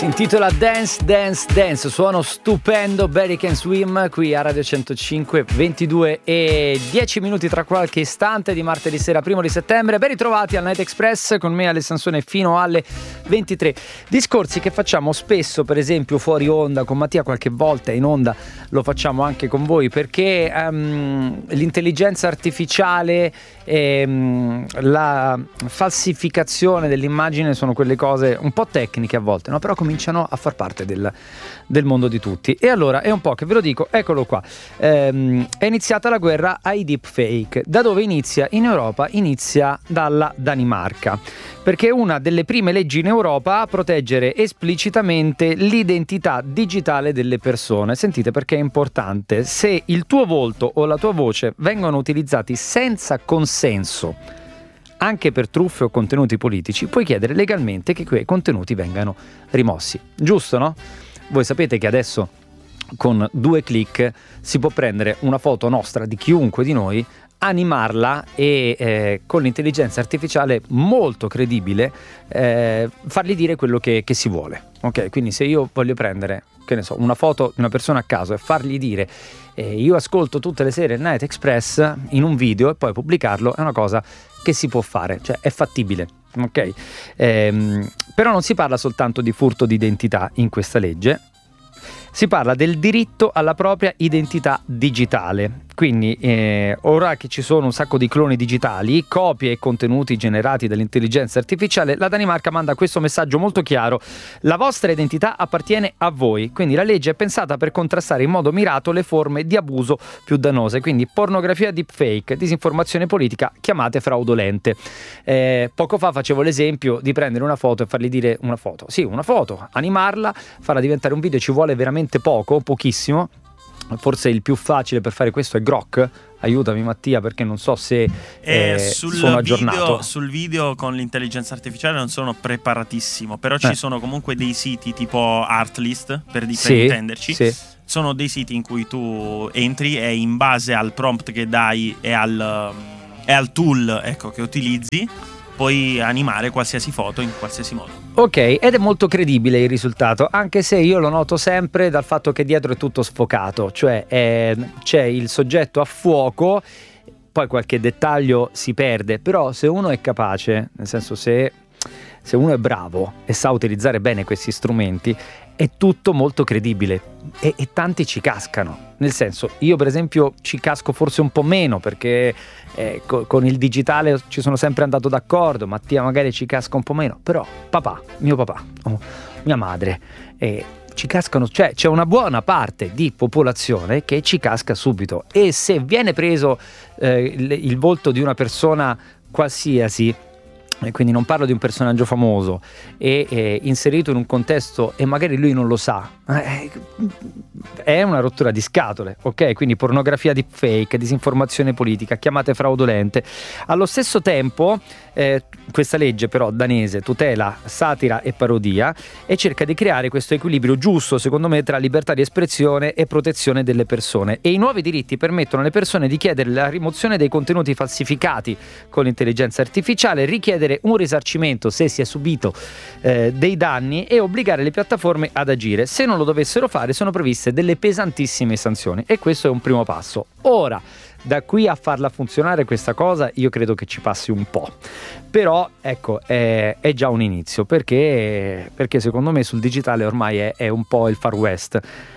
Si intitola Dance Dance Dance, suono stupendo, Barry Can Swim, qui a Radio 105, 22 e 10 minuti tra qualche istante di martedì sera 1 di settembre. Ben ritrovati al Night Express con me Alessandro Sansone fino alle 23. Discorsi che facciamo spesso, per esempio fuori onda con Mattia, qualche volta in onda lo facciamo anche con voi, perché l'intelligenza artificiale e la falsificazione dell'immagine sono quelle cose un po' tecniche a volte, no? Però cominciano a far parte del mondo di tutti. E allora è un po' che ve lo dico, eccolo qua. È iniziata la guerra ai deepfake. Da dove inizia? In Europa inizia dalla Danimarca, perché è una delle prime leggi in Europa a proteggere esplicitamente l'identità digitale delle persone. Sentite perché è importante: se il tuo volto o la tua voce vengono utilizzati senza consenso anche per truffe o contenuti politici, puoi chiedere legalmente che quei contenuti vengano rimossi. Giusto, no? Voi sapete che adesso con 2 click si può prendere una foto nostra di chiunque di noi, animarla e con l'intelligenza artificiale molto credibile fargli dire quello che si vuole. Ok, quindi se io voglio prendere, che ne so, una foto di una persona a caso e fargli dire io ascolto tutte le sere il Night Express in un video e poi pubblicarlo, è una cosa che si può fare, cioè è fattibile. Ok, però non si parla soltanto di furto di identità in questa legge. Si parla del diritto alla propria identità digitale. Quindi ora che ci sono un sacco di cloni digitali, copie e contenuti generati dall'intelligenza artificiale, la Danimarca manda questo messaggio molto chiaro: la vostra identità appartiene a voi. Quindi la legge è pensata per contrastare in modo mirato le forme di abuso più dannose, quindi pornografia, deepfake, disinformazione politica, chiamate fraudolente. Poco fa facevo l'esempio di prendere una foto e fargli dire una foto, animarla, farla diventare un video, ci vuole veramente pochissimo. Forse il più facile per fare questo è Grok. Aiutami Mattia, perché non so se sono aggiornato. Sul video con l'intelligenza artificiale non sono preparatissimo, però ci sono comunque dei siti tipo Artlist, per intenderci. Sì. Sono dei siti in cui tu entri e in base al prompt che dai e al tool, ecco, che utilizzi, puoi animare qualsiasi foto in qualsiasi modo. Ok, ed è molto credibile il risultato, anche se io lo noto sempre dal fatto che dietro è tutto sfocato, cioè c'è il soggetto a fuoco, poi qualche dettaglio si perde, però se uno è capace, nel senso se uno è bravo e sa utilizzare bene questi strumenti, è tutto molto credibile e tanti ci cascano. Nel senso, io per esempio ci casco forse un po' meno, perché con il digitale ci sono sempre andato d'accordo. Mattia magari ci casca un po' meno, però mio papà, mia madre ci cascano, cioè c'è una buona parte di popolazione che ci casca subito, e se viene preso il volto di una persona qualsiasi, e quindi non parlo di un personaggio famoso, e inserito in un contesto e magari lui non lo sa, è una rottura di scatole, ok? Quindi pornografia deepfake, disinformazione politica, chiamate fraudolente. Allo stesso tempo questa legge però danese tutela satira e parodia e cerca di creare questo equilibrio giusto, secondo me, tra libertà di espressione e protezione delle persone, e i nuovi diritti permettono alle persone di chiedere la rimozione dei contenuti falsificati con l'intelligenza artificiale, richiedere un risarcimento se si è subito dei danni e obbligare le piattaforme ad agire. Se non lo dovessero fare sono previste delle pesantissime sanzioni, e questo è un primo passo. Ora, da qui a farla funzionare questa cosa io credo che ci passi un po', però ecco, è già un inizio, perché secondo me sul digitale ormai è un po' il Far West.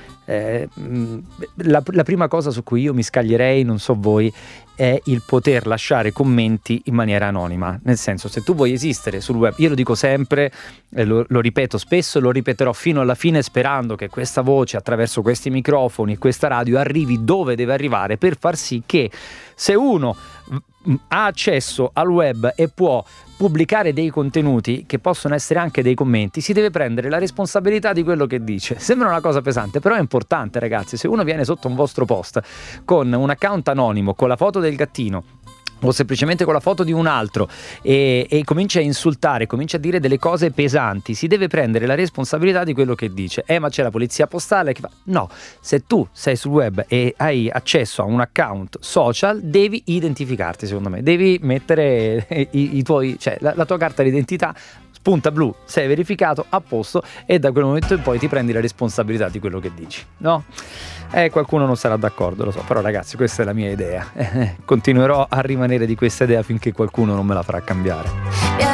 La prima cosa su cui io mi scaglierei, non so voi, è il poter lasciare commenti in maniera anonima. Nel senso, se tu vuoi esistere sul web, io lo dico sempre, lo ripeto spesso, lo ripeterò fino alla fine, sperando che questa voce attraverso questi microfoni e questa radio arrivi dove deve arrivare, per far sì che se uno ha accesso al web e può pubblicare dei contenuti che possono essere anche dei commenti, si deve prendere la responsabilità di quello che dice. Sembra una cosa pesante, però è importante, ragazzi. Se uno viene sotto un vostro post con un account anonimo, con la foto del gattino o semplicemente con la foto di un altro e comincia a insultare, comincia a dire delle cose pesanti, si deve prendere la responsabilità di quello che dice. Ma c'è la polizia postale che fa... No, se tu sei sul web e hai accesso a un account social, devi identificarti, secondo me, devi mettere i tuoi, cioè la tua carta d'identità, punta blu, sei verificato, a posto, e da quel momento in poi ti prendi la responsabilità di quello che dici, no? Qualcuno non sarà d'accordo, lo so, però ragazzi, questa è la mia idea. Continuerò a rimanere di questa idea finché qualcuno non me la farà cambiare.